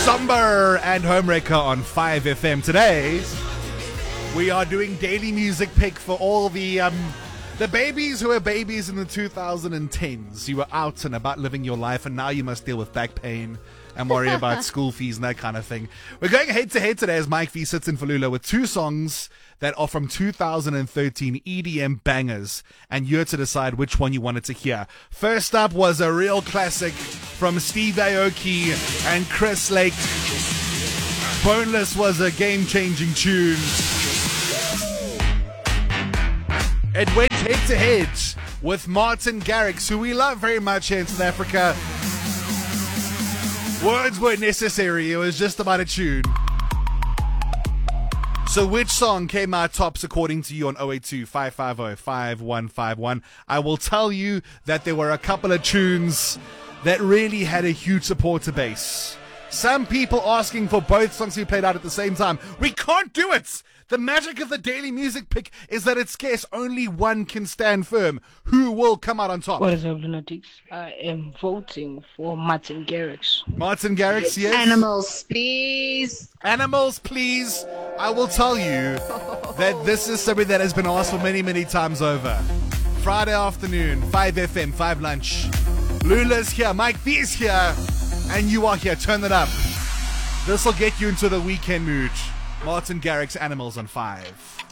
Somber and Homewrecker on 5FM. Today, we are doing daily music pick for all the babies who were babies in the 2010s. You were out and about living your life, and now you must deal with back pain and worry about school fees and that kind of thing. We're going head to head today as Mike V sits in for Lula with two songs that are from 2013 EDM bangers, and you're to decide which one you wanted to hear. First up was a real classic from Steve Aoki and Chris Lake. Boneless was a game-changing tune. It went head to head with Martin Garrix, who we love very much here in South Africa. Words weren't necessary, it was just about a tune. So which song came out tops according to you on 082-550-5151? I will tell you that there were a couple of tunes that really had a huge supporter base. Some people asking for both songs to be played out at the same time. We can't do it! The magic of the daily music pick is that it's scarce. Only one can stand firm. Who will come out on top? What is up, lunatics? I am voting for Martin Garrix. Martin Garrix, yes. Animals, please. Animals, please. I will tell you that this is something that has been asked for many, many times over. Friday afternoon, 5FM, 5 lunch. Lula's here, Mike V's here, and you are here. Turn it up. This will get you into the weekend mood. Martin Garrix, Animals on 5.